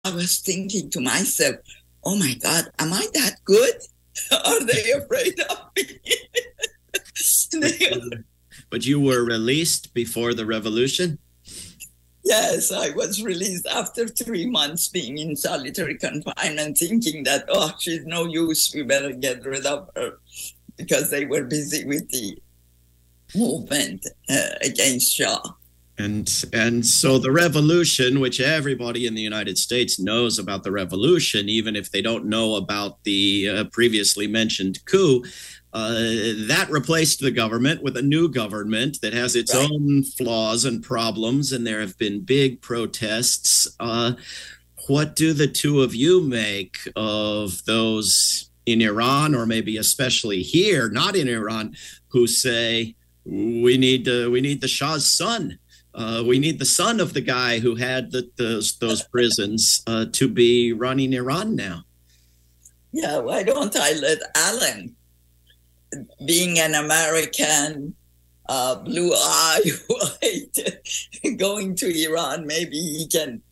I was thinking to myself, oh my God, am I that good? Are they afraid of me? But you were released before the revolution? Yes, I was released after 3 months being in solitary confinement, thinking that, oh, she's no use, we better get rid of her, because they were busy with the movement against Shah. And so the revolution, which everybody in the United States knows about the revolution, even if they don't know about the previously mentioned coup, that replaced the government with a new government that has its own flaws and problems, and there have been big protests. What do the two of you make of those in Iran, or maybe especially here, not in Iran, who say we need the Shah's son? We need the son of the guy who had those prisons to be running Iran now. Yeah, why don't I let Alan, being an American, blue-eyed, white, going to Iran, maybe he can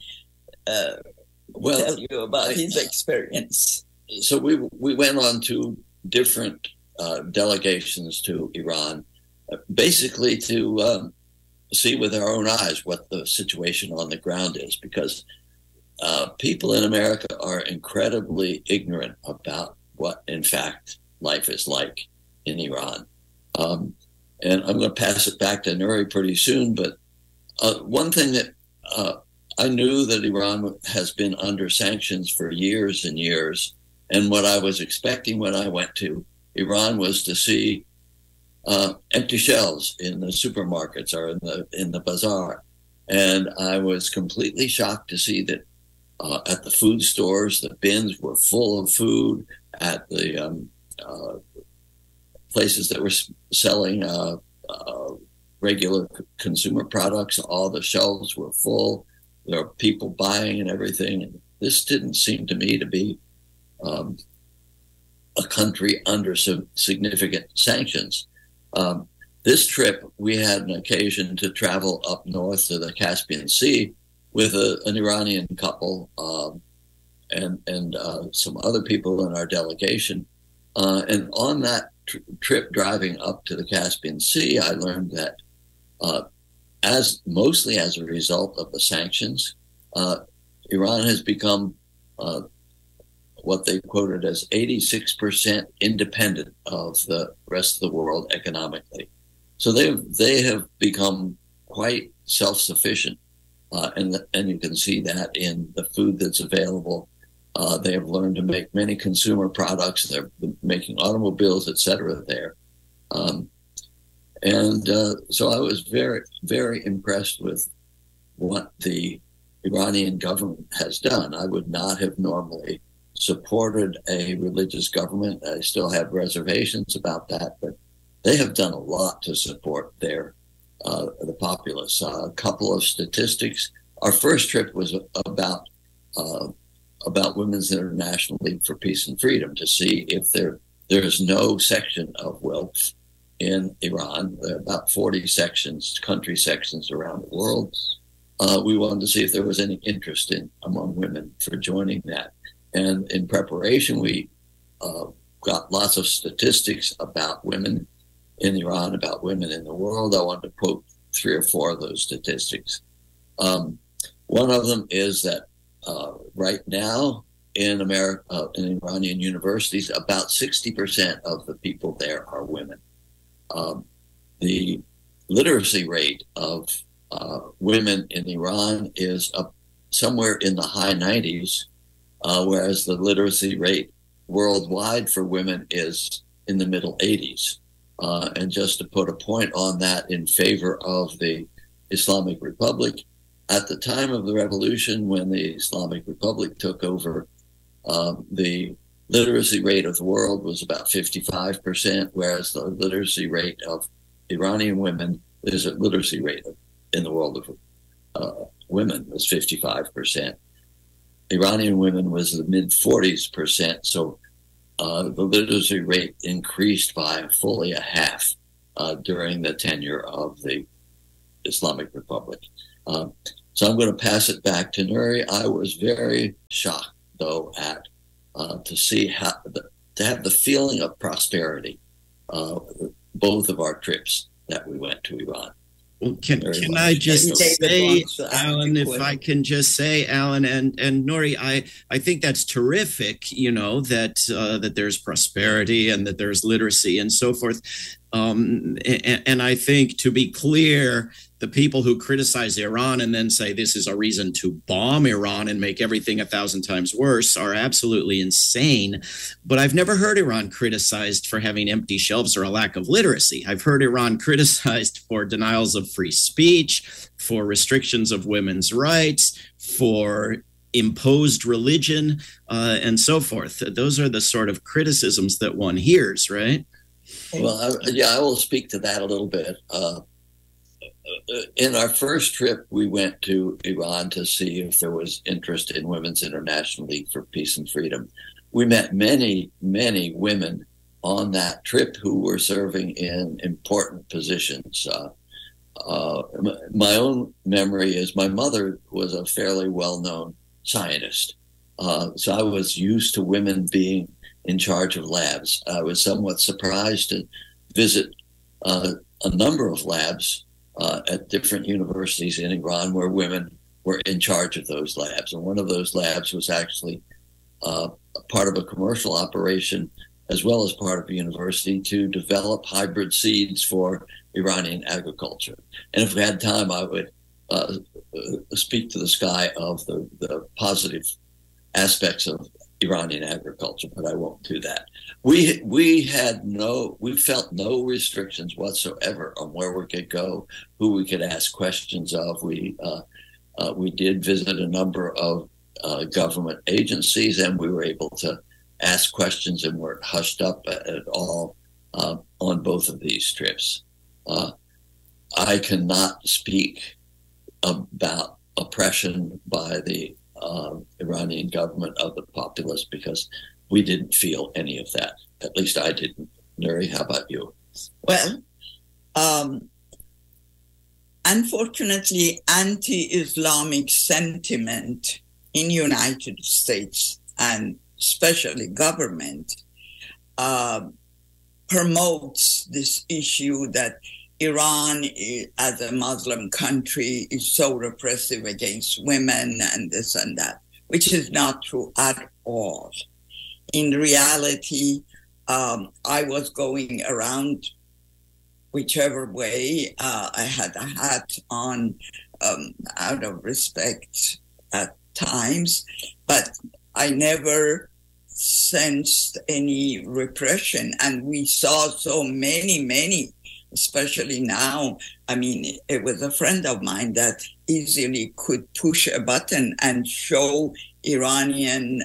tell you about his experience. So we went on to different delegations to Iran, basically to see with our own eyes what the situation on the ground is, because people in America are incredibly ignorant about what, in fact, life is like in Iran. And I'm going to pass it back to Nuri pretty soon, but one thing that I knew that Iran has been under sanctions for years and years, and what I was expecting when I went to Iran was to see empty shelves in the supermarkets or in the bazaar. And I was completely shocked to see that at the food stores, the bins were full of food. At the places that were selling regular consumer products, all the shelves were full. There were people buying and everything. And this didn't seem to me to be a country under some significant sanctions. This trip, we had an occasion to travel up north to the Caspian Sea with an Iranian couple and some other people in our delegation. And on that trip driving up to the Caspian Sea, I learned that mostly as a result of the sanctions, Iran has become what they quoted as 86% independent of the rest of the world economically. So they have become quite self-sufficient, and you can see that in the food that's available. They have learned to make many consumer products. They're making automobiles, etc. there. So I was very, very impressed with what the Iranian government has done. I would not have normally supported a religious government. I still have reservations about that, but they have done a lot to support the populace. A couple of statistics. Our first trip was about Women's International League for Peace and Freedom to see if there is no section of wealth in Iran. There are about 40 country sections around the world. We wanted to see if there was any interest among women for joining that. And in preparation, we got lots of statistics about women in Iran, about women in the world. I wanted to quote 3 or 4 of those statistics. One of them is that right now in America, in Iranian universities, about 60% of the people there are women. The literacy rate of women in Iran is up somewhere in the high 90s, whereas the literacy rate worldwide for women is in the middle 80s. And just to put a point on that in favor of the Islamic Republic, at the time of the revolution, when the Islamic Republic took over, the literacy rate of the world was about 55%, whereas the literacy rate of Iranian women, there's a literacy rate in the world of women was 55%. Iranian women was the mid-40s%, so the literacy rate increased by fully a half during the tenure of the Islamic Republic. So I'm going to pass it back to Nuri. I was very shocked, though, at to see how to have the feeling of prosperity, both of our trips that we went to Iran. Well, can I just say, Alan, if I can just say, Alan and Nuri, I think that's terrific, you know, that there's prosperity and that there's literacy and so forth. And I think, to be clear, the people who criticize Iran and then say this is a reason to bomb Iran and make everything 1,000 times worse are absolutely insane. But I've never heard Iran criticized for having empty shelves or a lack of literacy. I've heard Iran criticized for denials of free speech, for restrictions of women's rights, for imposed religion, and so forth. Those are the sort of criticisms that one hears, right? Well, I will speak to that a little bit. In our first trip, we went to Iran to see if there was interest in Women's International League for Peace and Freedom. We met many, many women on that trip who were serving in important positions. My own memory is my mother was a fairly well-known scientist. So I was used to women being in charge of labs. I was somewhat surprised to visit a number of labs at different universities in Iran where women were in charge of those labs. And one of those labs was actually part of a commercial operation as well as part of a university to develop hybrid seeds for Iranian agriculture. And if we had time, I would speak to the sky of the positive aspects of Iranian agriculture, but I won't do that. We felt no restrictions whatsoever on where we could go, who we could ask questions of. We did visit a number of government agencies, and we were able to ask questions and weren't hushed up at all on both of these trips. I cannot speak about oppression by the Iranian government of the populace because we didn't feel any of that. At least I didn't. Nuri, how about you? Well, unfortunately, anti-Islamic sentiment in United States and especially government promotes this issue that Iran, as a Muslim country, is so repressive against women and this and that, which is not true at all. In reality, I was going around whichever way. I had a hat on out of respect at times, but I never sensed any repression. And we saw so many, especially now. I mean, it was a friend of mine that easily could push a button and show Iranian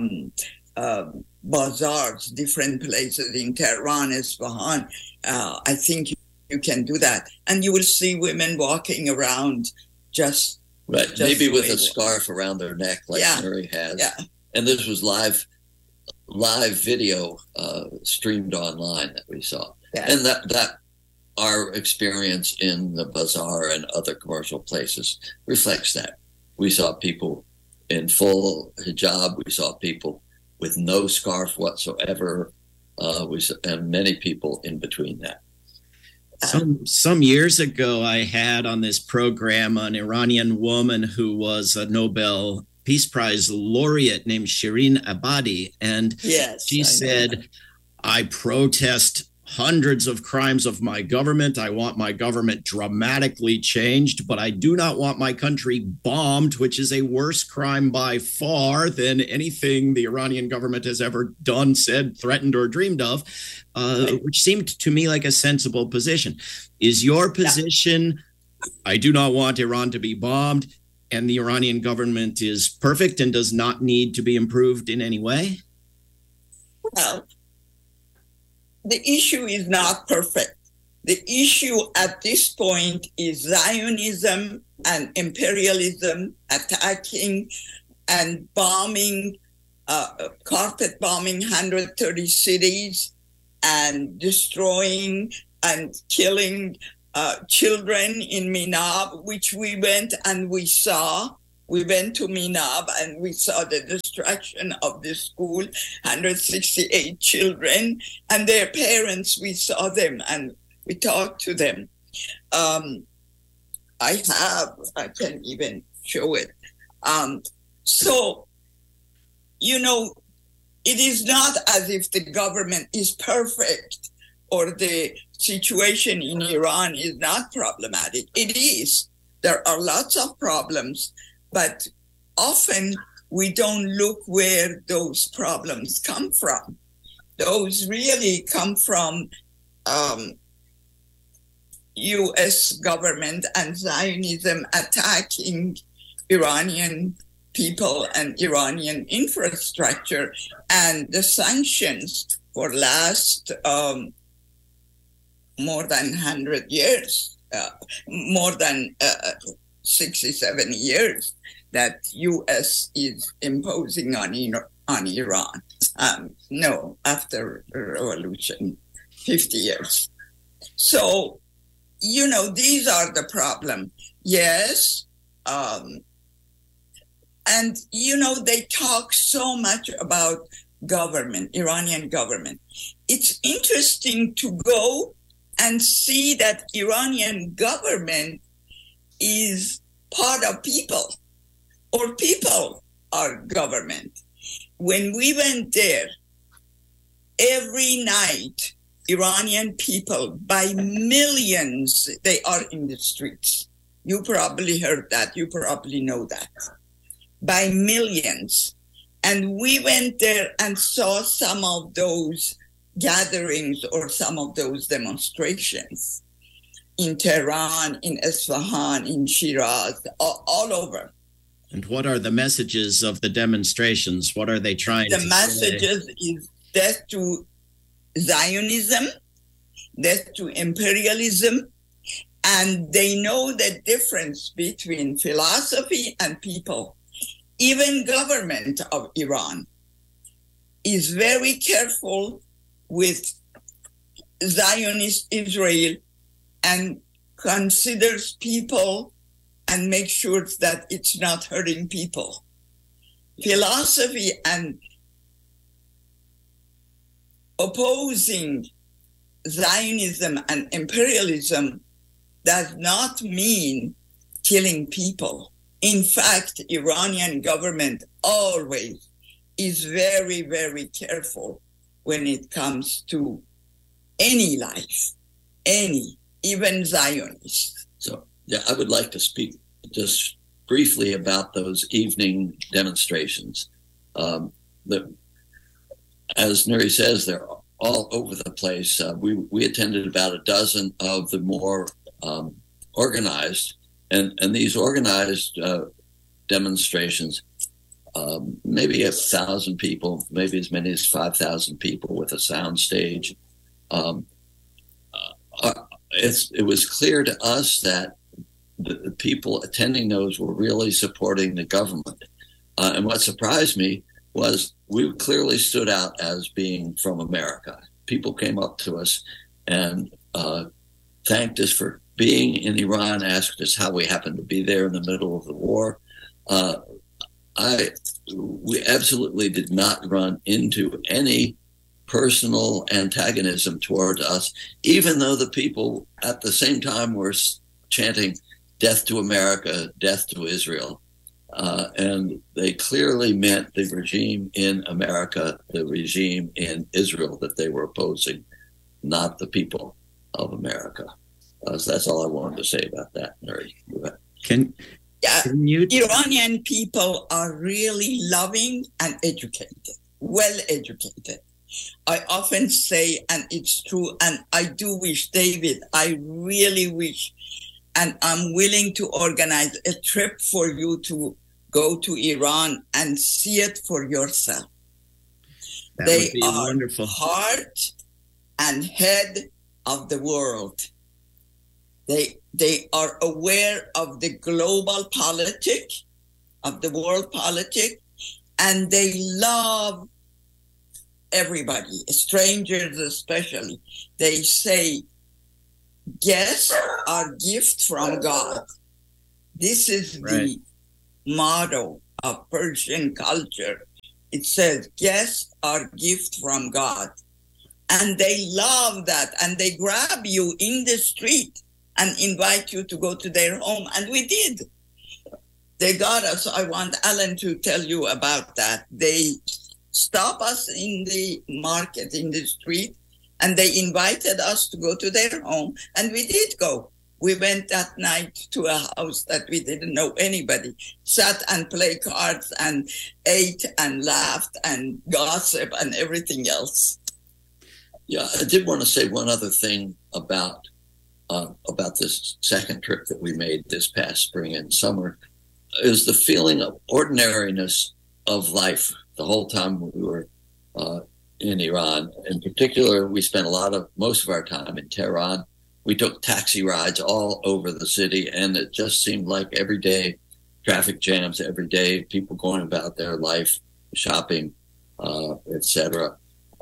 bazaars, different places in Tehran, Isfahan. I think you can do that. And you will see women walking around just... Right, just maybe with a scarf around their neck like Nuri has. Yeah. And this was live video streamed online that we saw. Yeah. And that our experience in the bazaar and other commercial places reflects that. We saw people in full hijab. We saw people with no scarf whatsoever. And many people in between that. Some years ago, I had on this program an Iranian woman who was a Nobel Peace Prize laureate named Shirin Ebadi. And she said, I protest hundreds of crimes of my government. I want my government dramatically changed, but I do not want my country bombed, which is a worse crime by far than anything the Iranian government has ever done, said, threatened, or dreamed of, which seemed to me like a sensible position. Is your position, I do not want Iran to be bombed, and the Iranian government is perfect and does not need to be improved in any way? Well, the issue is not perfect. The issue at this point is Zionism and imperialism attacking and bombing, carpet bombing 130 cities and destroying and killing children in Minab, which we went and we saw. We went to Minab and we saw the destruction of the school, 168 children and their parents. We saw them and we talked to them. I can even show it. So, it is not as if the government is perfect or the situation in Iran is not problematic. It is. There are lots of problems, but often we don't look where those problems come from. Those really come from U.S. government and Zionism attacking Iranian people and Iranian infrastructure, and the sanctions for last more than 100 years, more than 60, 70 years that U.S. is imposing on Iran. No, after the revolution, 50 years. So, these are the problem. Yes. And, they talk so much about government, Iranian government. It's interesting to go and see that Iranian government is part of people, or people are government. When we went there, every night, Iranian people, by millions, they are in the streets. You probably heard that. You probably know that. By millions. And we went there and saw some of those gatherings or some of those demonstrations in Tehran, in Isfahan, in Shiraz, all over. And what are the messages of the demonstrations? What are they trying to say? The messages is death to Zionism, death to imperialism, and they know the difference between philosophy and people. Even government of Iran is very careful with Zionist Israel and considers people and makes sure that it's not hurting people. Philosophy and opposing Zionism and imperialism does not mean killing people. In fact, Iranian government always is very, very careful when it comes to any life, even Zionists. So, I would like to speak just briefly about those evening demonstrations. As Nuri says, they're all over the place. We attended about a dozen of the more organized, and these organized demonstrations, maybe 1,000 people, maybe as many as 5,000 people with a sound stage. It was clear to us that the people attending those were really supporting the government. And what surprised me was we clearly stood out as being from America. People came up to us and thanked us for being in Iran, asked us how we happened to be there in the middle of the war. We absolutely did not run into any personal antagonism toward us, even though the people at the same time were chanting death to America, death to Israel. And they clearly meant the regime in America, the regime in Israel that they were opposing, not the people of America. So that's all I wanted to say about that, Nuri. Can you... Iranian people are really loving and educated, well educated. I often say, and it's true, and I do wish, David, I really wish, and I'm willing to organize a trip for you to go to Iran and see it for yourself. They are wonderful. Heart and head of the world. They are aware of the global politic, of the world politic, and they love everybody, strangers especially. They say, guests are gift from God. This is the motto of Persian culture. It says guests are gift from God. And they love that. And they grab you in the street and invite you to go to their home. And we did. They got us. I want Alan to tell you about that. They stopped us in the market, in the street, and they invited us to go to their home. And we did go. We went that night to a house that we didn't know anybody, sat and played cards and ate and laughed and gossip and everything else. Yeah, I did want to say one other thing about this second trip that we made this past spring and summer. Is the feeling of ordinariness of life the whole time we were in Iran. In particular, we spent most of our time in Tehran. We took taxi rides all over the city, and it just seemed like every day traffic jams, every day people going about their life, shopping, etc.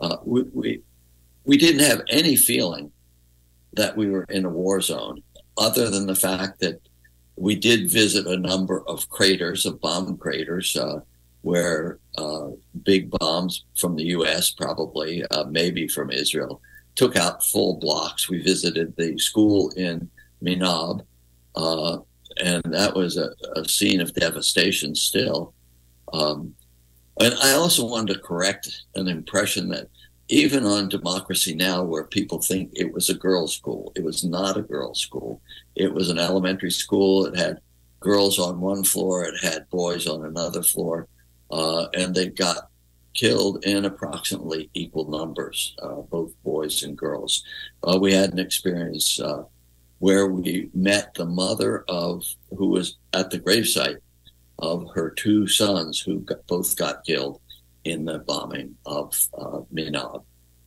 We didn't have any feeling that we were in a war zone, other than the fact that we did visit a number of bomb craters, where big bombs from the U.S., probably, maybe from Israel, took out full blocks. We visited the school in Minab, and that was a scene of devastation still. And I also wanted to correct an impression that even on Democracy Now!, where people think it was a girls' school, it was not a girls' school. It was an elementary school. It had girls on one floor. It had boys on another floor. And they got killed in approximately equal numbers, both boys and girls. We had an experience where we met the mother who was at the gravesite of her two sons who both got killed in the bombing of Minab.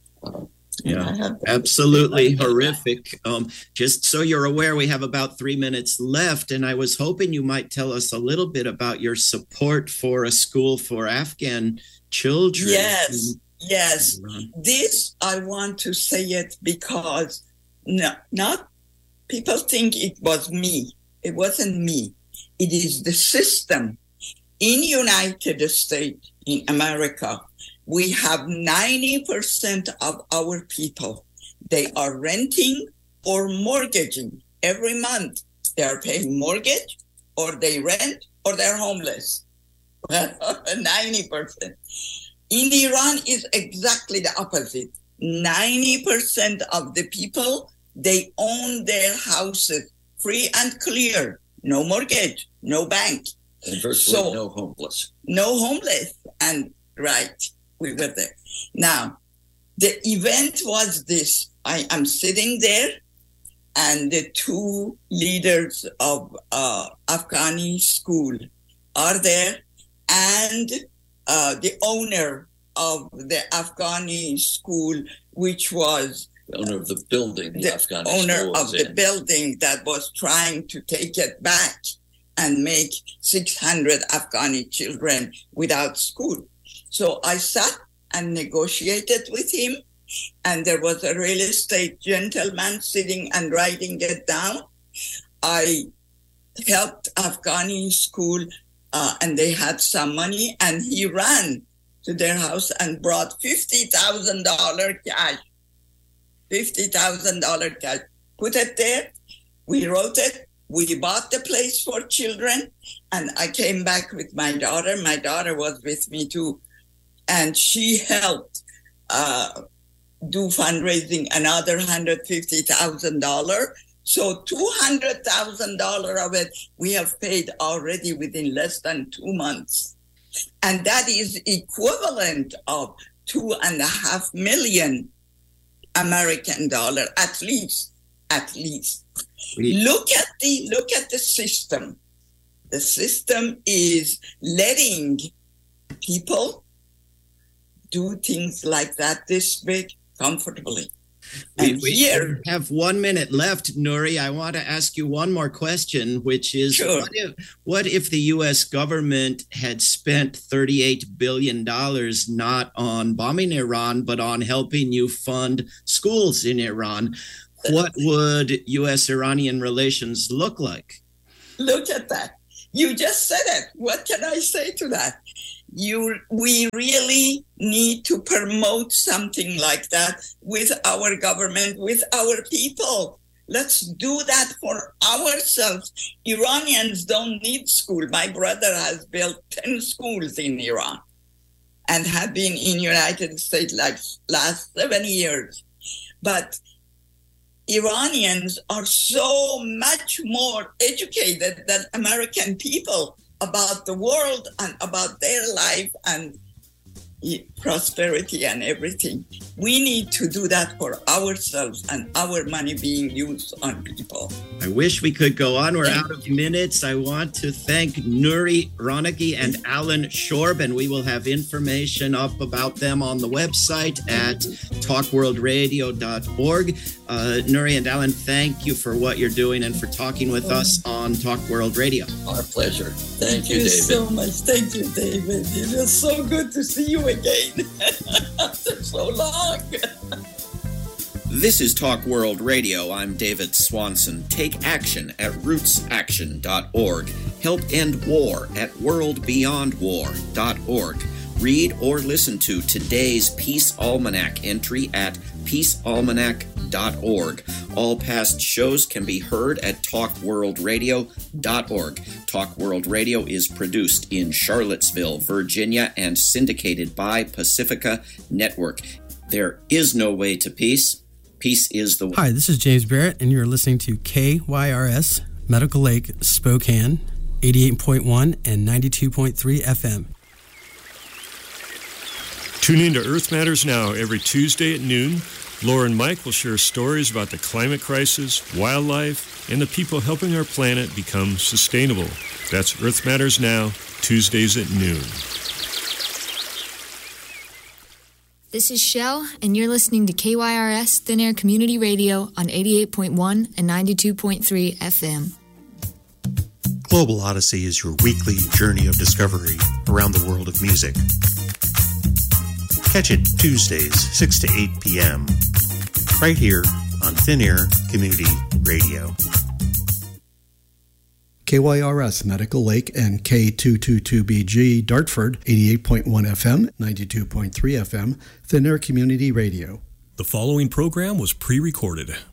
Absolutely horrific. Just so you're aware, we have about 3 minutes left, and I was hoping you might tell us a little bit about your support for a school for Afghan children. Yes. This, I want to say it because not people think it was me. It wasn't me. It is the system. In United States, in America, we have 90% of our people. They are renting or mortgaging every month. They are paying mortgage, or they rent, or they're homeless. 90%. In Iran is exactly the opposite. 90% of the people, they own their houses free and clear. No mortgage, no bank. And virtually no homeless. No homeless. And right, we were there. Now, the event was this. I am sitting there, and the two leaders of Afghani school are there, and the owner of the Afghani school, which was the owner of the building, the Afghani owner of the building that was trying to take it back and make 600 Afghani children without school. So I sat and negotiated with him, and there was a real estate gentleman sitting and writing it down. I helped Afghani school, and they had some money, and he ran to their house and brought $50,000 cash. $50,000 cash. Put it there. We wrote it. We bought the place for children, and I came back with my daughter. My daughter was with me too, and she helped do fundraising, another $150,000. So $200,000 of it we have paid already within less than 2 months. And that is equivalent of $2.5 million American dollar, at least. Look at the system. The system is letting people do things like that this big comfortably. We have 1 minute left, Nouri. I want to ask you one more question, which is, sure. What if the U.S. government had spent $38 billion not on bombing Iran, but on helping you fund schools in Iran? what would U.S.-Iranian relations look like? Look at that. You just said it. What can I say to that? We really need to promote something like that with our government, with our people. Let's do that for ourselves. Iranians don't need school. My brother has built 10 schools in Iran and have been in United States like last 7 years. But Iranians are so much more educated than American people about the world and about their life and prosperity and everything. We need to do that for ourselves and our money being used on people. I wish we could go on. We're out of minutes. I want to thank Nuri Ronaghi and Alan Shorb, and we will have information up about them on the website at talkworldradio.org. Nuri and Alan, thank you for what you're doing and for talking with us on Talk World Radio. Our pleasure. Thank you, David. So much. Thank you, David. It was so good to see you again after so long. This is Talk World Radio. I'm David Swanson. Take action at rootsaction.org. Help end war at worldbeyondwar.org. Read or listen to today's Peace Almanac entry at peacealmanac.org. All past shows can be heard at talkworldradio.org. Talk World Radio is produced in Charlottesville, Virginia, and syndicated by Pacifica Network. There is no way to peace. Peace is the way. Hi, this is James Barrett, and you're listening to KYRS Medical Lake, Spokane, 88.1 and 92.3 FM. Tune in to Earth Matters Now every Tuesday at noon. Laura and Mike will share stories about the climate crisis, wildlife, and the people helping our planet become sustainable. That's Earth Matters Now, Tuesdays at noon. This is Shell, and you're listening to KYRS Thin Air Community Radio on 88.1 and 92.3 FM. Global Odyssey is your weekly journey of discovery around the world of music. Catch it Tuesdays, 6 to 8 p.m., right here on Thin Air Community Radio. KYRS Medical Lake and K222BG Dartford, 88.1 FM, 92.3 FM, Thin Air Community Radio. The following program was pre-recorded.